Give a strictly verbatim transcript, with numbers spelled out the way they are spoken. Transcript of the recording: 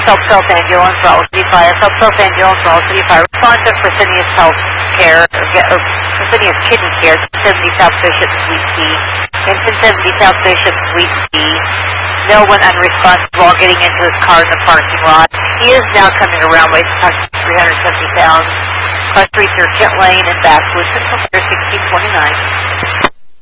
Self-Self Ambulance, Raleigh City Fire, Self-Self Ambulance, Raleigh City Fire. Respond to Fresenius Health Care, or Fresenius Kidney Care, seventy South Bishop Suite C, and ten seventy South Bishop Suite C. No one unresponsive while getting into his car in the parking lot. He is now coming around, weighs approximately three hundred seventy pounds. Class three through Kent Lane and Basswood, Central Fire sixteen twenty-nine.